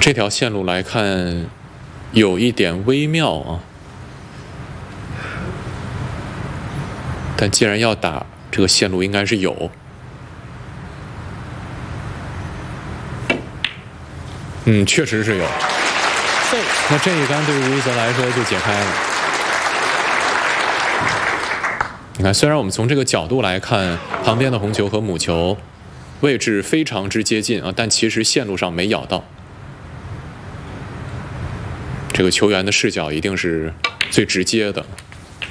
这条线路来看，有一点微妙啊。但既然要打，这个线路应该是有。确实是有。那这一杆对于吴一泽来说就解开了。你看，虽然我们从这个角度来看，旁边的红球和母球位置非常之接近啊，但其实线路上没咬到。这个球员的视角一定是最直接的。